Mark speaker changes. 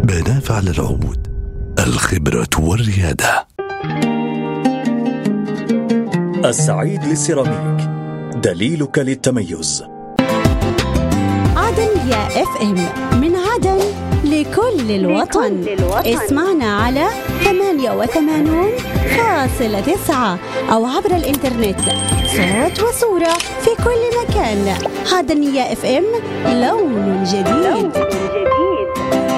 Speaker 1: بناف على العود، الخبرة والريادة.
Speaker 2: السعيد للسيراميك، دليلك للتميز.
Speaker 3: عدن يا اف ام، من عدن لكل الوطن. اسمعنا على 88.9 أو عبر الإنترنت، صوت وصورة في كل مكان. عدن يا اف ام، لون جديد.